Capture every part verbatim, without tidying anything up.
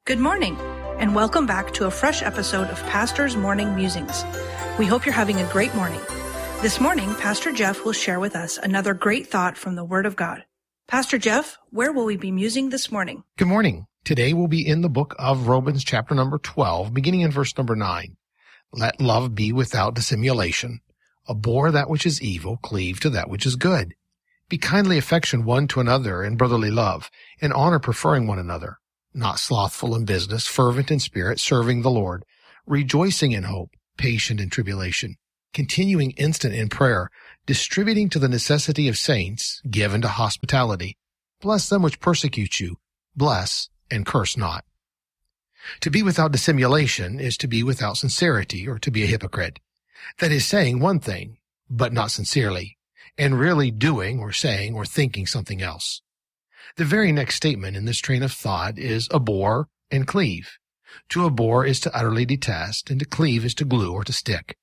Good morning, and welcome back to a fresh episode of Pastor's Morning Musings. We hope you're having a great morning. This morning, Pastor Jeff will share with us another great thought from the Word of God. Pastor Jeff, where will we be musing this morning? Good morning. Today we'll be in the book of Romans chapter number twelve, beginning in verse number nine. Let love be without dissimulation. Abhor that which is evil, cleave to that which is good. Be kindly affectioned one to another in brotherly love, in honor preferring one another. Not slothful in business, fervent in spirit, serving the Lord, rejoicing in hope, patient in tribulation, continuing instant in prayer, distributing to the necessity of saints, given to hospitality. Bless them which persecute you. Bless and curse not. To be without dissimulation is to be without sincerity, or to be a hypocrite. That is saying one thing, but not sincerely, and really doing or saying or thinking something else. The very next statement in this train of thought is abhor and cleave. To abhor is to utterly detest, and to cleave is to glue or to stick.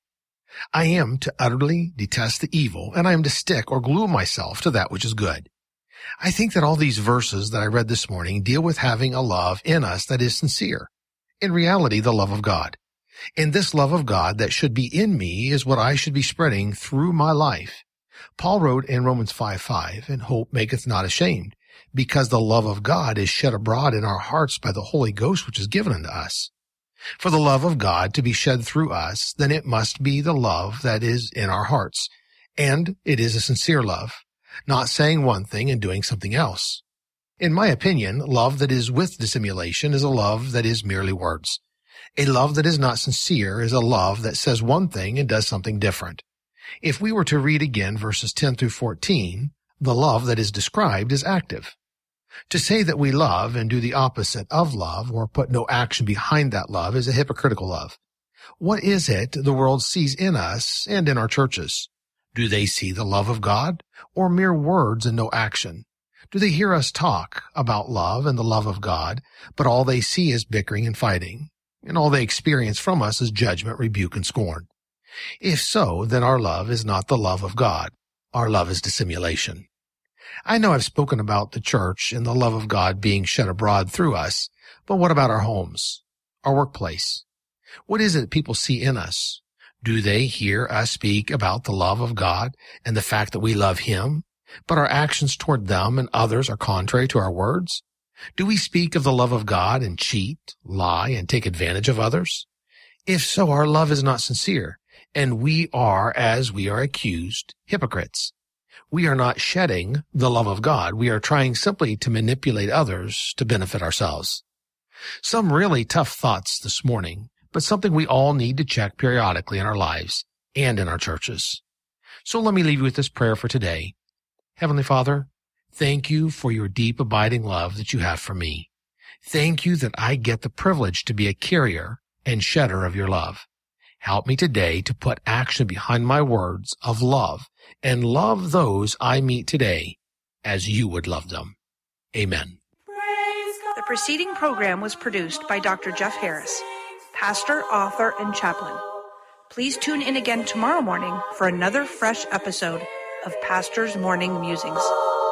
I am to utterly detest the evil, and I am to stick or glue myself to that which is good. I think that all these verses that I read this morning deal with having a love in us that is sincere. In reality, the love of God. And this love of God that should be in me is what I should be spreading through my life. Paul wrote in Romans five five, and hope maketh not ashamed, because the love of God is shed abroad in our hearts by the Holy Ghost which is given unto us. For the love of God to be shed through us, then it must be the love that is in our hearts. And it is a sincere love, not saying one thing and doing something else. In my opinion, love that is with dissimulation is a love that is merely words. A love that is not sincere is a love that says one thing and does something different. If we were to read again verses ten through fourteen, the love that is described is active. To say that we love and do the opposite of love, or put no action behind that love, is a hypocritical love. What is it the world sees in us and in our churches? Do they see the love of God, or mere words and no action? Do they hear us talk about love and the love of God, but all they see is bickering and fighting, and all they experience from us is judgment, rebuke, and scorn? If so, then our love is not the love of God. Our love is dissimulation. I know I've spoken about the church and the love of God being shed abroad through us, but what about our homes, our workplace? What is it that people see in us? Do they hear us speak about the love of God and the fact that we love Him, but our actions toward them and others are contrary to our words? Do we speak of the love of God and cheat, lie, and take advantage of others? If so, our love is not sincere, and we are, as we are accused, hypocrites. We are not shedding the love of God. We are trying simply to manipulate others to benefit ourselves. Some really tough thoughts this morning, but something we all need to check periodically in our lives and in our churches. So let me leave you with this prayer for today. Heavenly Father, thank you for your deep, abiding love that you have for me. Thank you that I get the privilege to be a carrier and shedder of your love. Help me today to put action behind my words of love and love those I meet today as you would love them. Amen. The preceding program was produced by Doctor Jeff Harris, pastor, author, and chaplain. Please tune in again tomorrow morning for another fresh episode of Pastor's Morning Musings.